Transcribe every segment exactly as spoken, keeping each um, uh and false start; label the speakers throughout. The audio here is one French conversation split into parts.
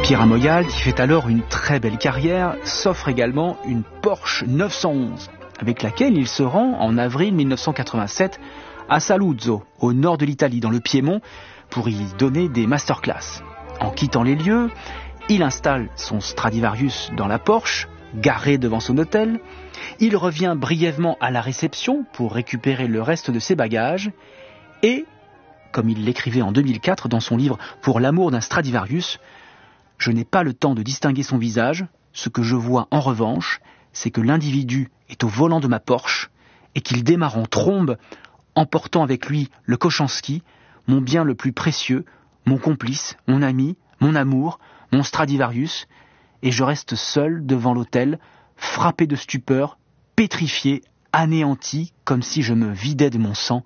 Speaker 1: Pierre Moyal, qui fait alors une très belle carrière, s'offre également une Porsche neuf cent onze, avec laquelle il se rend en avril mille neuf cent quatre-vingt-sept à Saluzzo, au nord de l'Italie, dans le Piémont, pour y donner des masterclass. En quittant les lieux, il installe son Stradivarius dans la Porsche, garé devant son hôtel. Il revient brièvement à la réception pour récupérer le reste de ses bagages et, comme il l'écrivait en deux mille quatre dans son livre « Pour l'amour d'un Stradivarius », je n'ai pas le temps de distinguer son visage. Ce que je vois en revanche, c'est que l'individu est au volant de ma Porsche et qu'il démarre en trombe, emportant avec lui le Kochanski, mon bien le plus précieux, mon complice, mon ami, mon amour, mon Stradivarius, et je reste seul devant l'hôtel, frappé de stupeur, pétrifié, anéanti, comme si je me vidais de mon sang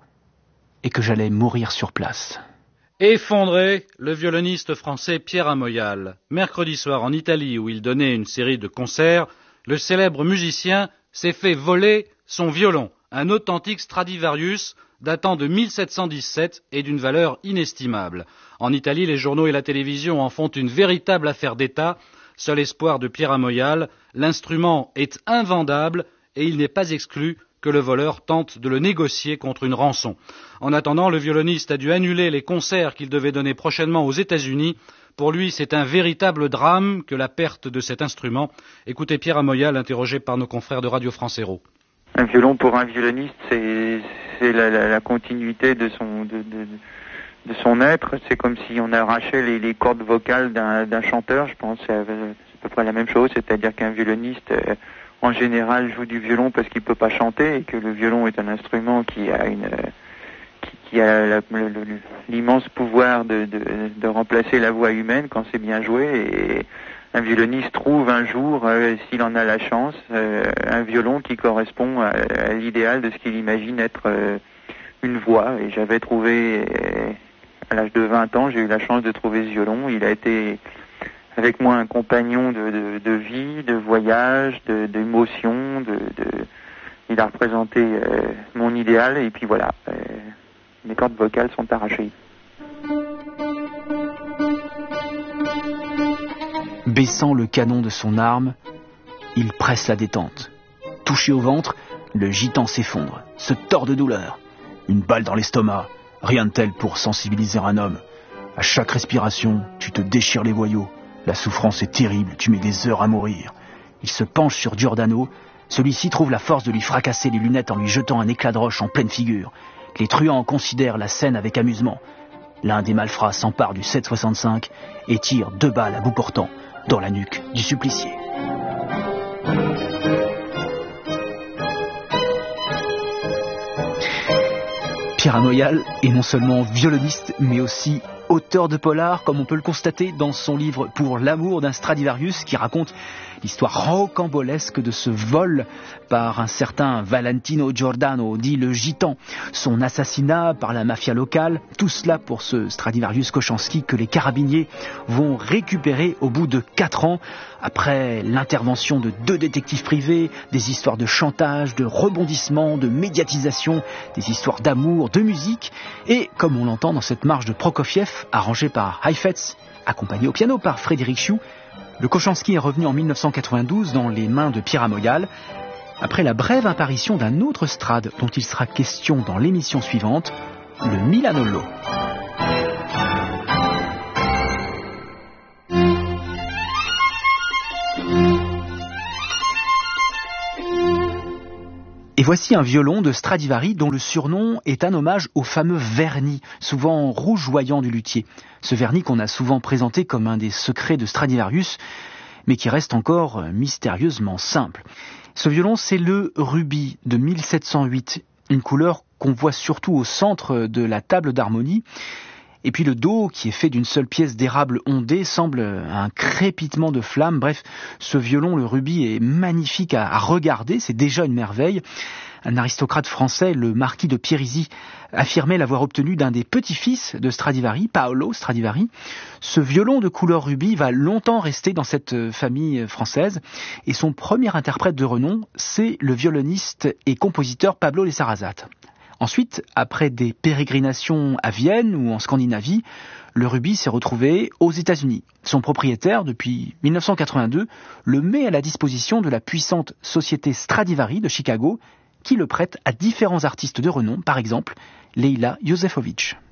Speaker 1: et que j'allais mourir sur place.
Speaker 2: Effondré, le violoniste français Pierre Amoyal. Mercredi soir en Italie, où il donnait une série de concerts, le célèbre musicien s'est fait voler son violon, un authentique Stradivarius datant de mille sept cent dix-sept et d'une valeur inestimable. En Italie, les journaux et la télévision en font une véritable affaire d'État. Seul espoir de Pierre Amoyal, l'instrument est invendable et il n'est pas exclu que le voleur tente de le négocier contre une rançon. En attendant, le violoniste a dû annuler les concerts qu'il devait donner prochainement aux États-Unis. Pour lui, c'est un véritable drame que la perte de cet instrument. Écoutez Pierre Amoyal, interrogé par nos confrères de Radio France Héros.
Speaker 3: Un violon pour un violoniste, c'est, c'est la, la, la continuité de son, de, de, de son être. C'est comme si on arrachait les, les cordes vocales d'un, d'un chanteur. Je pense que c'est à peu près la même chose, c'est-à-dire qu'un violoniste, euh, en général, joue du violon parce qu'il peut pas chanter et que le violon est un instrument qui a une, euh, qui, qui a la, le, le, l'immense pouvoir de, de, de remplacer la voix humaine quand c'est bien joué. Et un violoniste trouve un jour, euh, s'il en a la chance, euh, un violon qui correspond à, à l'idéal de ce qu'il imagine être euh, une voix. Et j'avais trouvé, euh, à l'âge de vingt ans, j'ai eu la chance de trouver ce violon. Il a été avec moi un compagnon de, de, de vie, de voyage, de, d'émotion. De, de... Il a représenté euh, mon idéal et puis voilà, euh, mes cordes vocales sont arrachées.
Speaker 1: Baissant le canon de son arme, il presse la détente. Touché au ventre, le gitan s'effondre, se tord de douleur. Une balle dans l'estomac, rien de tel pour sensibiliser un homme. À chaque respiration, tu te déchires les boyaux. La souffrance est terrible, tu mets des heures à mourir. Il se penche sur Giordano. Celui-ci trouve la force de lui fracasser les lunettes en lui jetant un éclat de roche en pleine figure. Les truands considèrent la scène avec amusement. L'un des malfrats s'empare du sept soixante-cinq et tire deux balles à bout portant dans la nuque du supplicié. Pierre Amoyal est non seulement violoniste, mais aussi auteur de polar, comme on peut le constater dans son livre « Pour l'amour d'un Stradivarius » qui raconte l'histoire rocambolesque de ce vol par un certain Valentino Giordano, dit le Gitan, son assassinat par la mafia locale, tout cela pour ce Stradivarius Kochanski que les carabiniers vont récupérer au bout de quatre ans, après l'intervention de deux détectives privés, des histoires de chantage, de rebondissement, de médiatisation, des histoires d'amour, de musique, et comme on l'entend dans cette marche de Prokofiev, arrangée par Heifetz, accompagnée au piano par Frédéric Chioux, le Kochanski est revenu en dix-neuf cent quatre-vingt-douze dans les mains de Pierre Amoyal, après la brève apparition d'un autre Strad dont il sera question dans l'émission suivante, le Milanolo. Et voici un violon de Stradivari dont le surnom est un hommage au fameux vernis, souvent rougeoyant du luthier. Ce vernis qu'on a souvent présenté comme un des secrets de Stradivarius, mais qui reste encore mystérieusement simple. Ce violon, c'est le rubis de mille sept cent huit, une couleur qu'on voit surtout au centre de la table d'harmonie. Et puis le dos, qui est fait d'une seule pièce d'érable ondée, semble un crépitement de flammes. Bref, ce violon, le rubis, est magnifique à, à regarder, c'est déjà une merveille. Un aristocrate français, le marquis de Pierizi, affirmait l'avoir obtenu d'un des petits-fils de Stradivari, Paolo Stradivari. Ce violon de couleur rubis va longtemps rester dans cette famille française. Et son premier interprète de renom, c'est le violoniste et compositeur Pablo de Sarasate. Ensuite, après des pérégrinations à Vienne ou en Scandinavie, le rubis s'est retrouvé aux États-Unis. Son propriétaire, depuis mille neuf cent quatre-vingt-deux, le met à la disposition de la puissante société Stradivari de Chicago, qui le prête à différents artistes de renom, par exemple Leila Yosefovitch.